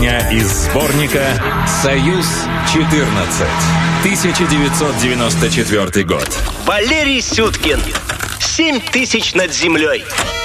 песня из сборника «Союз-14», 1994 год. Валерий Сюткин. 7000 над землей.